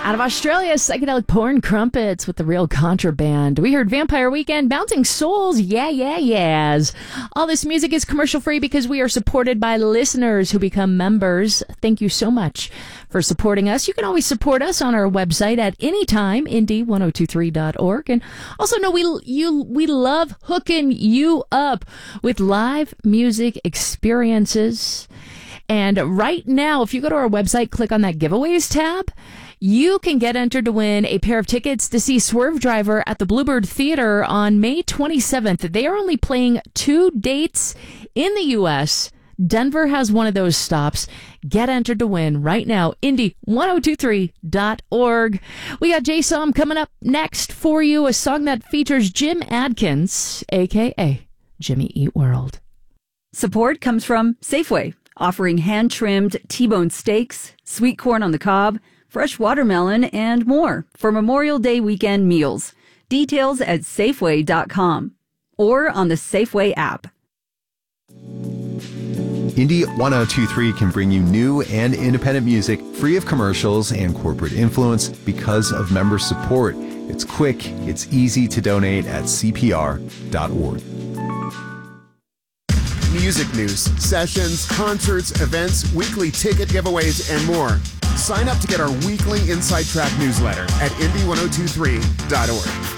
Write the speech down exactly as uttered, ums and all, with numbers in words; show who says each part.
Speaker 1: Out of Australia, Psychedelic Porn Crumpets with the Real Contraband. We heard Vampire Weekend, Bouncing Souls, yeah, yeah, yes. All this music is commercial free because we are supported by listeners who become members. Thank you so much for supporting us. You can always support us on our website at anytime, indie ten twenty-three dot org. And also know we you we love hooking you up with live music experiences. And right now, if you go to our website, click on that giveaways tab, you can get entered to win a pair of tickets to see Swerve Driver at the Bluebird Theater on May twenty-seventh. They are only playing two dates in the U S Denver has one of those stops. Get entered to win right now. indie ten twenty-three dot org. We got Jay Som coming up next for you, a song that features Jim Adkins, a k a. Jimmy Eat World.
Speaker 2: Support comes from Safeway, offering hand-trimmed T-bone steaks, sweet corn on the cob, fresh watermelon, and more for Memorial Day weekend meals. Details at Safeway dot com or on the Safeway app.
Speaker 3: Indie ten twenty-three can bring you new and independent music free of commercials and corporate influence because of member support. It's quick, it's easy to donate at C P R dot org.
Speaker 4: Music news, sessions, concerts, events, weekly ticket giveaways, and more. Sign up to get our weekly Inside Track newsletter at indie ten twenty-three dot org.